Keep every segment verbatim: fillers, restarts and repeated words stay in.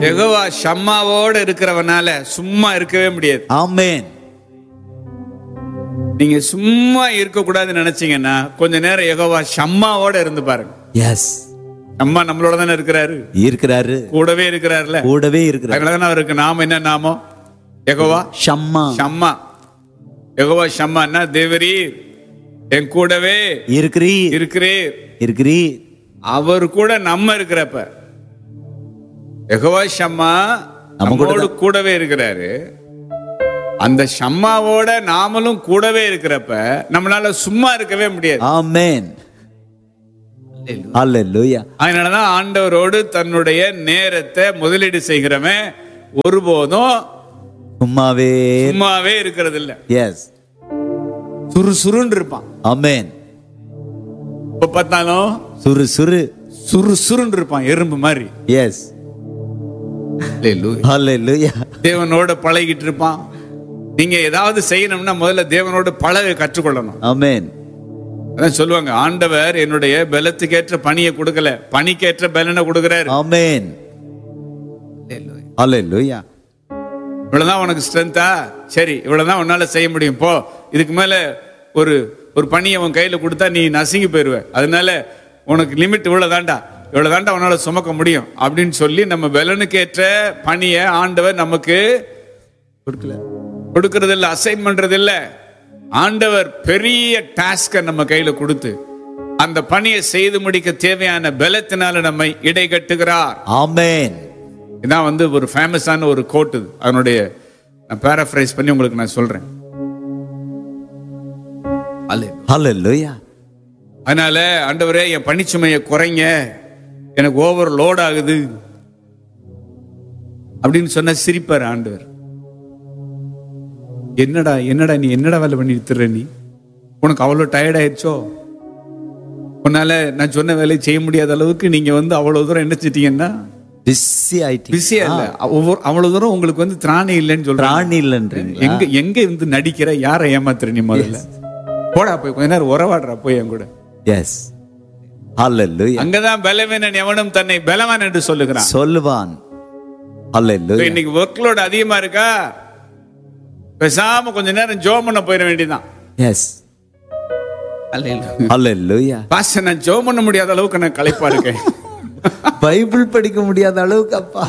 யெகோவா ஷம்மாவோட இருக்கிறவனால சும்மா இருக்கவே முடியாது. ஆமென். நீங்க சும்மா இருக்க கூடாதுன்னு நினைச்சீங்கன்னா கொஞ்ச நேரம் யெகோவா ஷம்மாவோட இருந்து பாருங்க. எஸ், ஷம்மா நம்மளோட தானே இருக்கிறாரு, இருக்கிறாரு, கூடவே இருக்கிறாருல, கூடவே இருக்கிறாரு. அதனாலதான் அவருக்கு நாம என்ன நாமம்? யெகோவா ஷம்மா. ஷம்மா. யெகோவா ஷம்மான்னா தேவரீர் என் கூடவே இருக்கிறீர், இருக்கிறீர், இருக்கிறீர். அவர் கூட நம்ம இருக்கிறப்ப யெகோவா ஷம்மா நம்மோடு கூடவே இருக்கிறாரு. அந்த ஷம்மாவோட நாமளும் கூடவே இருக்கிறப்ப நம்மளால சும்மா இருக்கவே முடியாது. ஆமென். ஹல்லேலூயா. அதனாலதான் ஆண்டவரோடு தன்னுடைய நேரத்தை முதலீடு செய்கிறவன் ஒருபோதும் சும்மாவே சும்மாவே இருக்கிறது இல்ல. எஸ், சுறுசுறுன்னு இருப்பான். ஆமென். இப்ப பார்த்தாலும் சுறு சுறு சுறுசுறுன்னு இருப்பான், எறும்பு மாதிரி. எஸ், ஹல்லேலூயா. தேவனோட பழகிட்டு இருப்பான். நீங்க ஏதாவது செய்யணும்னா முதல்ல தேவனோட பழக கற்றுக்கொள்ளணும். ஆமென். அதான் சொல்லுவாங்க, ஆண்டவர் என்னுடைய பலத்துக்கேற்ற பணியை கொடுக்கல, பணிக்கேற்ற பலனை கொடுக்கிறாரு. ஆமென். ஹல்லேலூயா. இவ்வளவுதான் உனக்கு ஸ்ட்ரென்த்தா? சரி, இவ்வளவுதான் உன்னால செய்ய முடியும், போ. இதுக்கு மேல ஒரு ஒரு பணியை உன் கையில கொடுத்தா நீ நசுங்கி போயிருவ. அதனால உனக்கு லிமிட் இவ்வளவுதான்டா, இவ்வளவுதான்டா உன்னால சுமக்க முடியும் அப்படின்னு சொல்லி நம்ம பலனுக்கேற்ற பணியை ஆண்டவர் நமக்கு கொடுக்கல, கொடுக்கறது இல்ல, அசைன் பண்றது இல்ல. ஆண்டவர் பெரிய டாஸ்க நம்ம கையில கொடுத்து அந்த பணியை செய்து முடிக்க தேவையான பலத்தினால நம்மை இடை கட்டுகிறார். ஆமென். இதான் வந்து ஒரு ஃபேமஸான ஒரு கோட். அதனுடைய நான் பேராஃப்ரைஸ் பண்ணி உங்களுக்கு நான் சொல்றேன். ஹல்லேலூயா. அதனால ஆண்டவரே என் பணிச்சுமையை குறைங்க, எனக்கு ஓவர் லோட் ஆகுது அப்படின்னு சொன்ன சிரிப்பார் ஆண்டவர். என்னடா என்னடா நீ என்னடா வேலை பண்ணிட்டு நீ, உனக்கு அவ்வளவு டயர்ட் ஆயிடுச்சோ, உன்னால நான் சொன்ன வேலையை செய்ய முடியாத அளவுக்கு நீங்க வந்து அவ்வளவு தூரம் என்ன செஞ்சீங்கன்னா பிஸி ஆயிட்டீங்க. பிஸியா இல்ல, அவ்வளவு தூரம் உங்களுக்கு வந்து திராணி இல்லைன்னு சொல்றேன். திராணி இல்லன்றீங்க. எங்க எங்க வந்து நடிக்கிற, யாரை ஏமாத்துற நீ? முதல்ல போடா போய் கொஞ்ச நேரம் உறவாடுறா போய் என் கூட. எஸ், ஹல்லேலூயா. அங்கதான் பலவீனன் எவனும் தன்னை பலவான் என்று சொல்லுகிறான், சொல்லுவான். ஹல்லேலூயா. இன்னைக்கு ஒர்க் லோட் அதிகமா இருக்கா, பேசாம கொஞ்ச நேரம் ஜெபம் பண்ண போயிட வேண்டியதான். எஸ், ஹல்லேலூயா. பாஸ்டர் நான் ஜெபம் பண்ண முடியாத அளவுக்கு நான் களைப்பா இருக்கேன், பைபிள் படிக்க முடியாத அளவுக்கு. அப்பா,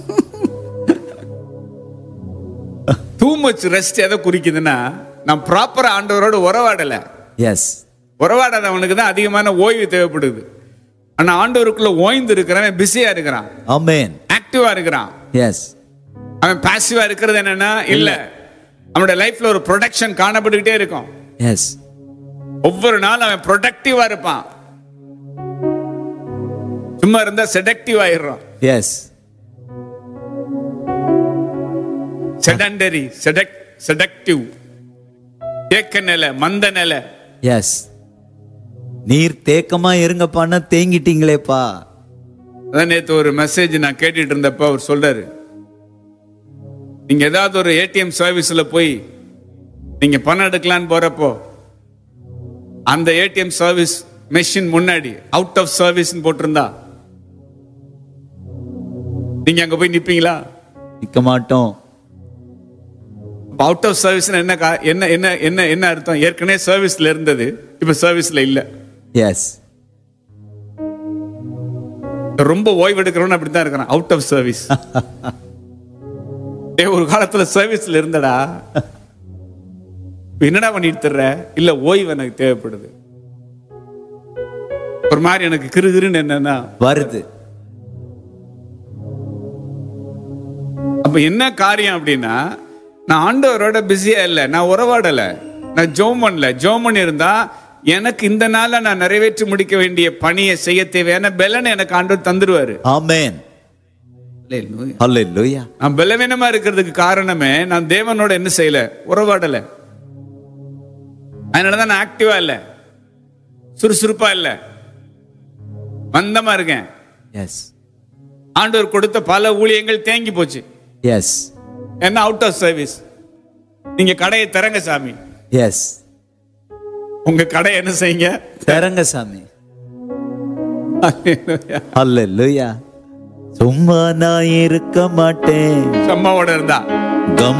டூ மச் ரெஸ்ட் எதை குறிக்குதுன்னா நான் ப்ராப்பரா ஆண்டவரோட உறவாடல. எஸ், உறவாடாதவனுக்கு தான் அதிகமான ஓய்வு தேவைப்படுது. ஆனா ஆண்டவருக்குள்ள ஓய்ந்து இருக்கிறவன் பிஸியா இருக்கிறான். ஆமென். ஆக்டிவா இருக்கிறான். எஸ், அவன் பாசிவா இருக்கிறது என்னன்னா இல்ல, அவனுடைய லைஃப்ல ஒரு ப்ரொடக்ஷன் காணப்பட்டுக்கிட்டே இருக்கும். எஸ், ஒவ்வொரு நாள் அவன் ப்ரொடக்டிவா இருப்பான். சும்மா இருந்தா செடக்டிவ் ஆயிடுறான். எஸ், செடண்டரி, செடக் செடக்டிவ், தேக்க நிலை, மந்த நிலை. எஸ், நீர் தேக்கமா இருங்கப்பான்னா தேங்கிட்டீங்களேப்பா. அதான் நேத்து ஒரு மெசேஜ் நான் கேட்டுட்டு இருந்தப்ப அவர் சொல்றாரு, நீங்க ஏதாவது ஒரு ஏடிஎம் சர்வீஸ்ல போய் நீங்க பணம் எடுக்கலான்னு போறப்போ அந்த ஏடிஎம் சர்வீஸ் மெஷின் முன்னாடி அவுட் ஆஃப் சர்வீஸ் போட்டிருந்தா நீங்க அங்க போய் நிப்பீங்களா? நிக்க மாட்டோம். அவுட் ஆஃப் சர்வீஸ் என்ன என்ன என்ன என்ன என்ன அர்த்தம்? ஏற்கனவே சர்வீஸ்ல இருந்தது, இப்ப சர்வீஸ்ல இல்ல. எஸ், ரொம்ப ஓய்வு எடுக்கிறவன் அப்படித்தான் இருக்கிறான், அவுட் ஆஃப் சர்வீஸ். ஒரு காலத்துல சர்வீஸ்ல இருந்தடா, என்னடா பண்ணிட்டு தர்ற? இல்ல, ஓய்வு எனக்கு தேவைப்படுது. ஒரு மாதிரி எனக்கு கிருகிருன்னு என்னன்னா வருது. அப்ப என்ன காரியம் அப்படின்னா, நான் ஆண்டவரோட பிஸியா இல்ல, நான் உறவாடல, நான் ஜெபம் பண்ணல. ஜெபம் பண்ணி இருந்தா எனக்கு இந்த நாள்ல நான் நிறைவேற்றி முடிக்க வேண்டிய பணியை செய்ய தேவையான பலனை எனக்கு ஆண்டவர் தந்துருவாரு. ஆமென். ஹல்லேலூயா. நான் பலவீனமா இருக்கிறதுக்கு காரணமே நான் தேவனோட என்ன செய்யல, உறவாடல. அதனாலதான் நான் ஆக்டிவா இல்ல, சுறுசுறுப்பா இல்ல, மந்தமா இருக்கேன். எஸ், ஆண்டவர் கொடுத்த பல ஊழியங்கள் தேங்கி போச்சு. எஸ், என்ன அவுட் ஆஃப் சர்வீஸ். நீங்க கடையை திறங்க சாமி. எஸ், உங்க கடை என்ன செய்யுங்க, திறங்க சாமி. ஹல்லேலூயா. சும்மா நான் இருக்க மாட்டேன். சும்மாவோட இருந்தா கம்